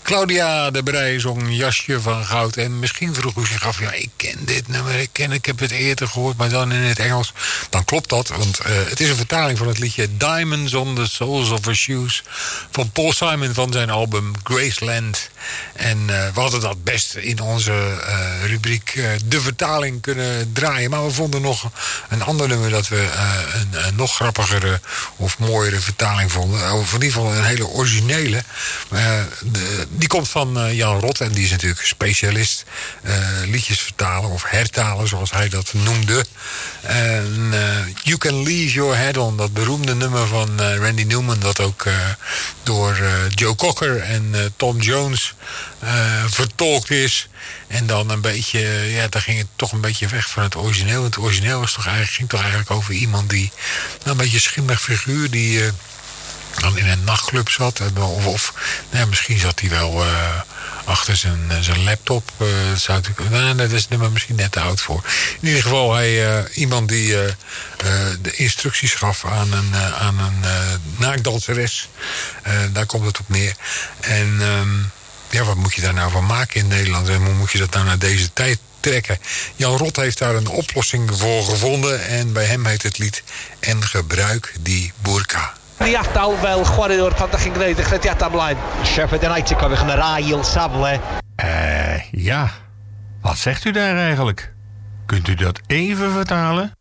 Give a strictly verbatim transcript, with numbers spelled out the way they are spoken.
Claudia de Breij zong Jasje van Goud. En misschien vroeg u zich af, ja, ik ken dit nummer, ik ken, ik heb het eerder gehoord, maar dan in het Engels. Dan klopt dat, want uh, het is een vertaling van het liedje Diamonds on the Soles of Her Shoes van Paul Simon van zijn album Graceland. En uh, we hadden dat best in onze uh, rubriek uh, De Vertaling kunnen draaien. Maar we vonden nog een ander nummer dat we uh, een, een nog grappigere of mooiere vertaling vonden. Of in ieder geval een hele originele. Uh, de, die komt van uh, Jan Rot en die is natuurlijk specialist uh, liedjes vertalen of hertalen zoals hij dat noemde. En uh, You Can Leave Your Head On, dat beroemde nummer van uh, Randy Newman, dat ook uh, door uh, Joe Cocker en uh, Tom Jones uh, vertolkt is. En dan een beetje, ja, daar ging het toch een beetje weg van het origineel. Het origineel was toch eigenlijk, ging toch eigenlijk over iemand die, nou, een beetje schimmig figuur, die uh, dan in een nachtclub zat. Of, of nou ja, misschien zat hij wel uh, achter zijn, zijn laptop. Uh, dat zou natuurlijk, nou, dat is het nummer misschien net te oud voor. In ieder geval, hij, uh, iemand die uh, uh, de instructies gaf aan een, uh, aan een uh, naakdanseres. Uh, daar komt het op neer. En um, ja, wat moet je daar nou van maken in Nederland? En hoe moet je dat nou naar deze tijd trekken? Jan Rot heeft daar een oplossing voor gevonden. En bij hem heet het lied En gebruik die burka. Die adael fel chwaraewr pan da chi'n gwneud y chrediadau ymlaen. Shepard en Eite cofiwch yn yr ail safle. Eh, uh, ja. Wat zegt u daar eigenlijk? Kunt u dat even vertalen?